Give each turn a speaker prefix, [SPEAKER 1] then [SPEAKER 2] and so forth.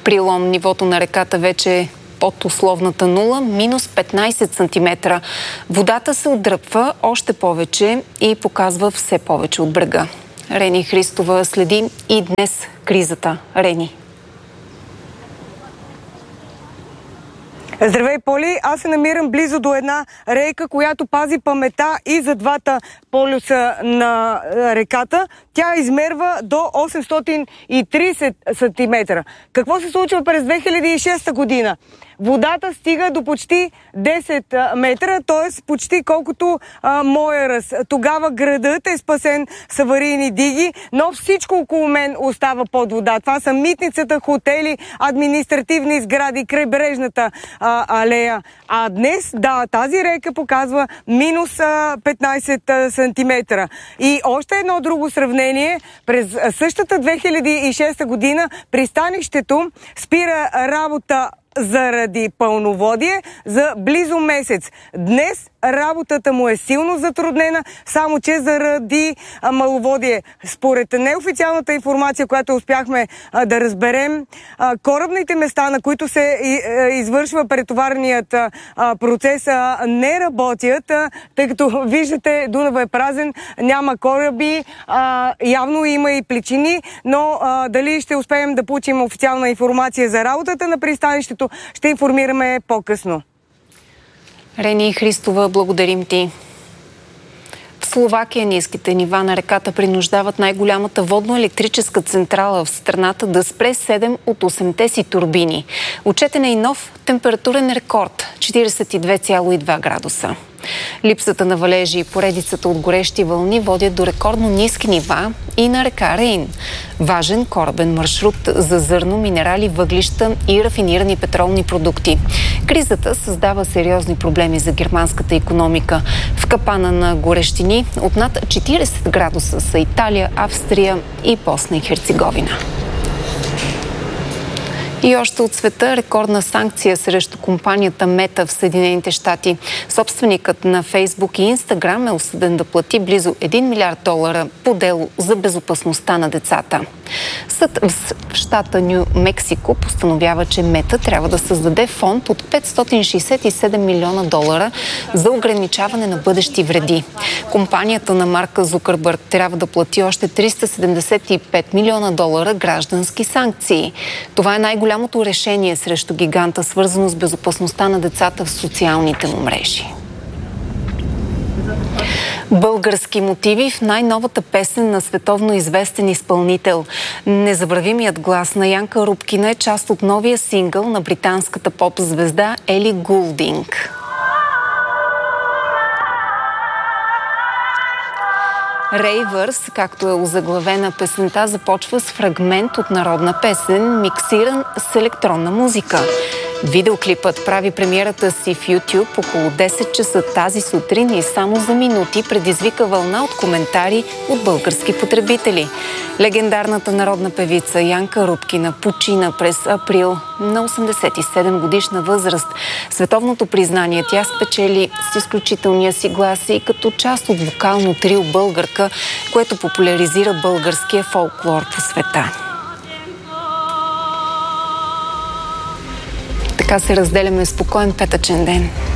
[SPEAKER 1] При Лом нивото на реката вече е под условната нула, минус 15 см. Водата се отдръпва още повече и показва все повече от брега. Рени Христова следи и днес кризата. Рени.
[SPEAKER 2] Здравей, Поли! Аз се намирам близо до една рейка, която пази памета и за двата полюса на реката. Тя измерва до 830 см. Какво се случва през 2006 година? Водата стига до почти 10 метра, т.е. почти колкото моя ръст. Тогава градът е спасен с аварийни диги, но всичко около мен остава под вода. Това са митницата, хотели, административни сгради, крайбрежната алея. А днес, тази река показва минус 15 сантиметра. И още едно друго сравнение. През същата 2006 година пристанището спира работа заради пълноводие за близо месец. Днес работата му е силно затруднена, само че заради маловодие. Според неофициалната информация, която успяхме да разберем, корабните места, на които се извършва претоварният процес, не работят, тъй като виждате, Дунава е празен, няма кораби, явно има и причини, но дали ще успеем да получим официална информация за работата на пристанището, ще информираме по-късно.
[SPEAKER 1] Рени Христова, благодарим ти. В Словакия ниските нива на реката принуждават най-голямата водно-електрическа централа в страната да спре 7 от 8-те си турбини. Отчетен е и нов температурен рекорд – 42,2 градуса. Липсата на валежи и поредицата от горещи вълни водят до рекордно ниски нива и на река Рейн. Важен корабен маршрут за зърно, минерали, въглища и рафинирани петролни продукти. Кризата създава сериозни проблеми за германската икономика. В капана на горещини от над 40 градуса са Италия, Австрия и Босна и Херцеговина. И още от света рекордна санкция срещу компанията Мета в Съединените щати. Собственикът на Фейсбук и Инстаграм е осъден да плати близо $1 милиард по дело за безопасността на децата. Съд в щата Ню Мексико постановява, че Мета трябва да създаде фонд от $567 милиона за ограничаване на бъдещи вреди. Компанията на Марка Зукърбърг трябва да плати още $375 милиона граждански санкции. Това е най-голямото решение срещу гиганта, свързано с безопасността на децата в социалните му мрежи. Български мотиви в най-новата песен на световно известен изпълнител. Незабравимият глас на Янка Рупкина е част от новия сингъл на британската поп-звезда Ели Гулдинг. Рейвърс, както е озаглавена песента, започва с фрагмент от народна песен, миксиран с електронна музика. Видеоклипът прави премиерата си в YouTube около 10 часа тази сутрин и само за минути предизвика вълна от коментари от български потребители. Легендарната народна певица Янка Рупкина почина през април на 87 годишна възраст. Световното признание тя спечели с изключителния си глас и като част от вокално трио Българка, което популяризира българския фолклор по света. Така се разделяме спокоен петъчен ден.